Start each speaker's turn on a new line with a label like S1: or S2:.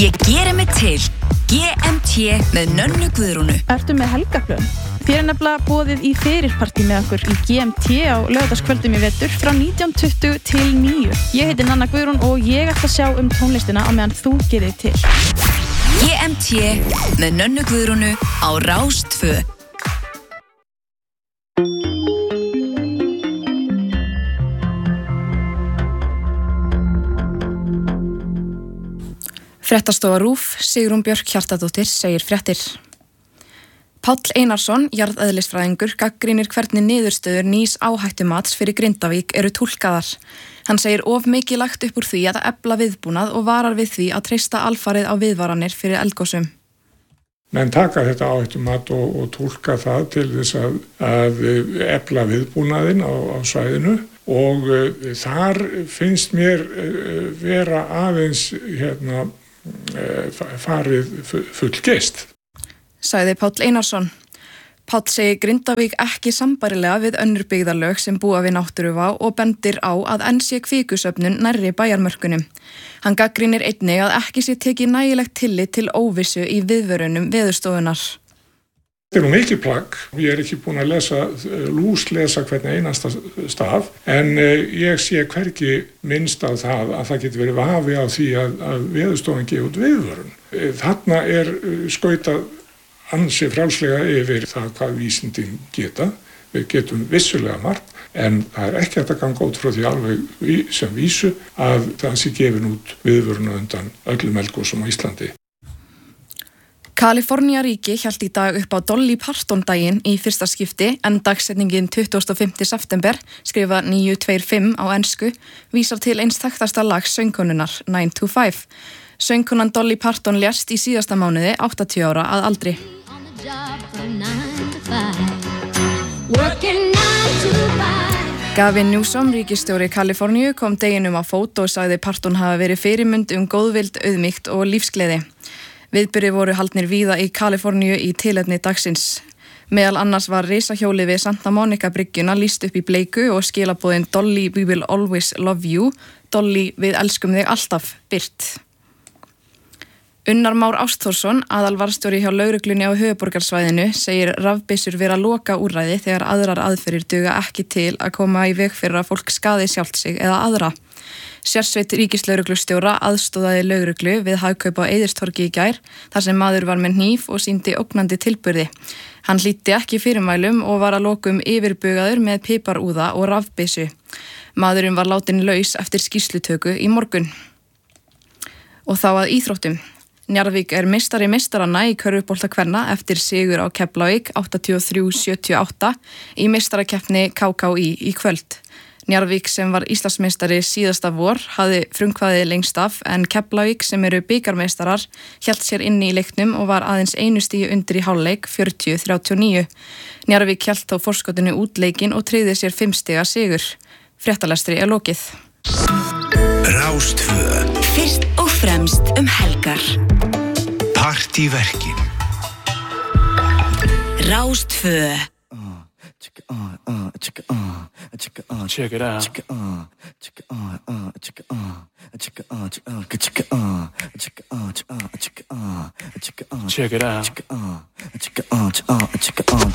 S1: Ég geri mig til. GMT með Nönnu Guðrúnu.
S2: Ertu með helgarplön? Þér nefnilega boðið í fyrirpartí með okkur í GMT á laugardagskvöldum í vetur frá 19:20 til 9. Ég heiti Nanna Guðrún og ég ætla að sjá tónlistina á meðan þú gerir til.
S1: GMT með Nönnu Guðrúnu á Rás 2. Fréttastofa RÚV, Sigrún Björk Hjartardóttir segir fréttir. Páll Einarsson, jarðeðlisfræðingur, gagnrýnir hvernig niðurstöður nýs áhættumats fyrir Grindavík eru túlkaðar. Hann segir of mikið lagt upp úr því að efla viðbúnað og varar við því að treysta alfarið á viðvaranir fyrir eldgosum.
S3: Menn taka þetta áhættumat og túlka það til þess að efla viðbúnaðinn á svæðinu og þar finnst mér vera aðeins farið fullgeyst.
S4: Sagði Páll Einarsson. Páll segir Grindavík ekki sambærilega við önnur byggðarlög sem búa við náttúruvá og bendir á að enn sé kvikusöfnun nærri bæjarmörkunum. Hann gagnrýnir einnig að ekki sé tekið nægilegt tillit til óvissu í viðvörunum Veðurstofunnar.
S3: Þetta er mikið plagg. Ég ekki búin að lúslesa hvern einasta staf, en ég sé hvergi minnst á það að það getur verið vafi á því að Veðurstofan gefi út viðvörun. Þarna skautað ansi frjálslega yfir það hvað vísindin geta. Við getum vissulega margt, en það ekki hægt að ganga út frá því alveg sem vísu að það sé gefin út viðvörun undan öllum eldgosum á Íslandi.
S4: Kalifornía ríki hélt í dag upp á Dolly Parton daginn í fyrsta skipti en dagsetningin 25. september, skrifa 925 á ensku, vísar til eins þekktasta lags söngkonunnar 9 to 5. Söngkonan Dolly Parton lést í síðasta mánuði 80 ára að aldri. Gavin Newsom, ríkisstjóri Kaliforníu, kom deginum á fót og sagði Parton hafa verið fyrirmynd góðvild, auðmýkt og lífsgleði. Viðburðir voru haldnir víða í Kaliforníu í tilefni dagsins. Meðal annars var risahjólið við Santa Monica bryggjuna lýst upp í bleiku og skilaboðin Dolly, we will always love you, Dolly, við elskum þig alltaf, birt. Unnar Már Ástþórsson, aðalvarðstjóri hjá lögreglunni á höfuðborgarsvæðinu, segir rafbyssur vera loka úrræði þegar aðrar aðferðir duga ekki til að koma í veg fyrir að fólk skaði sjálft sig eða aðra. Sérsveit ríkislögreglustjóra aðstoðaði lögreglu við hagkaup á Eiðistorgi í gær, þar sem maður var með hníf og sýndi ógnandi tilburði. Hann hlýddi ekki fyrirmælum og var að lokum yfirbugaður með piparúða og rafbyssu. Maðurinn var látinn laus eftir skýrslutöku í morgun. Og þá að íþróttum. Njarðvík meistari meistaranna í körfubolta kvenna eftir sigur á Keflavík 83-78 í meistarakeppni KKÍ í kvöld. Njarðvík sem var Íslandsmeistari síðasta vor hafði frumkvæðið lengst af en Keflavík sem eru bikarmeistarar hélt sér inni í leiknum og var aðeins einu stigi undir í hálfleik 40-39. Njarðvík hélt þó forskotinu út leikinn og tryggði sér 5 stiga sigur. Fréttalestri lokið.
S5: Rás 2.
S1: Fyrst og fremst helgar.
S5: Partíverkin.
S1: Rás 2.
S6: Check it out. Check it out.